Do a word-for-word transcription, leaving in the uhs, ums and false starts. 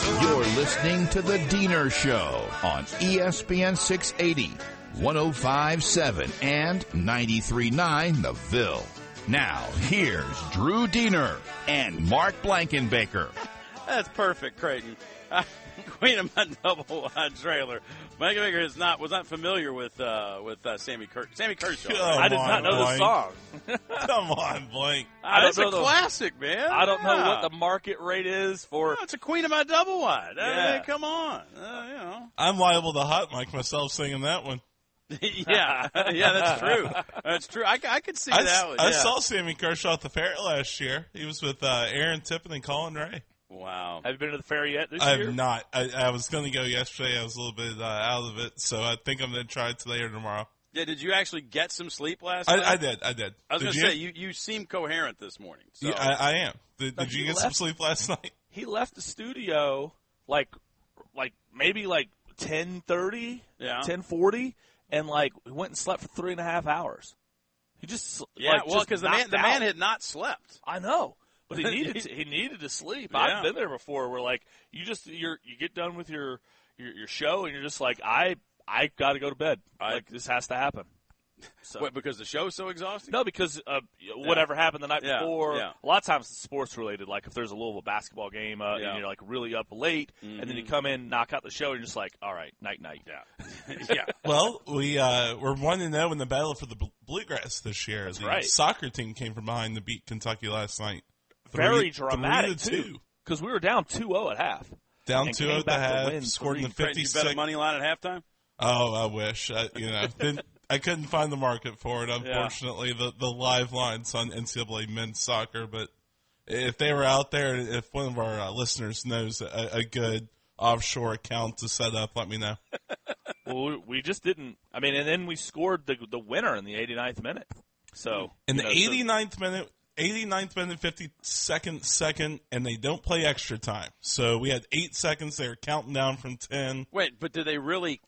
You're listening to The Diener Show on E S P N six eighty, one oh five point seven, and ninety-three point nine The Ville. Now, here's Drew Diener and Mark Blankenbaker. That's perfect, Creighton. Uh, Queen of my double wide trailer. Blankenbaker is not was not familiar with uh, with uh, Sammy Kers- Sammy Kershaw. Come Right? I did on, not know Blank. the song. Come on, Blank. I don't It's know a the- classic, man. I don't know Yeah. what the market rate is for. No, it's a Queen of my double wide. I Yeah. mean, come on, uh, you know. I'm liable to hot mic myself singing that one. yeah, yeah, that's true. That's true. I, I could see I, that one. I yeah. saw Sammy Kershaw at the fair last year. He was with uh, Aaron Tippin and Colin Ray. Wow. Have you been to the fair yet this I year? have not. I, I was going to go yesterday. I was a little bit uh, out of it, so I think I'm going to try it today or tomorrow. Yeah, did you actually get some sleep last I, night? I did. I did. I was did going to you? say, you, you seem coherent this morning. So. Yeah, I, I am. Did, But did you he get some left- sleep last night? He left the studio like, like maybe like ten thirty, Yeah. ten forty, and like we went and slept for three and a half hours. He just yeah, like, well, just because the man, knocked the man out. had not slept. I know, but he needed to, he needed to sleep. Yeah. I've been there before. Where like you just you're you get done with your your, your show and you're just like I I got to go to bed. I- like this has to happen. So. What, because the show's so exhausting? No, because uh, whatever happened the night Yeah, before. yeah. A lot of times it's sports related. Like if there's a Louisville basketball game uh, Yeah. and you're like really up late, and then you Mhm. come in, knock out the show, and you're just like, all right, night night. Yeah. yeah. Well, we uh, we're one to zero in the battle for the Bl- Bluegrass this year. The right. soccer team came from behind to beat Kentucky last night. Very Three- dramatic three to too, two. because we were down two zero at half. Down And two came at the back to half. win Scored in the three. Creighton, you bet fifty-six. a money line at halftime? Oh, I wish. I, you know, didn't, I couldn't find the market for it. Unfortunately, the the live lines on N C double A men's soccer. But if they were out there, if one of our uh, listeners knows a, a good offshore account to set up, let me know. Well, we, we just didn't. I mean, and then we scored the the winner in the eighty-ninth minute. So In you the know, so- eighty-ninth minute, eighty-ninth minute, fifty-second second, and they don't play extra time. So we had eight seconds. They were counting down from ten. Wait, but did they really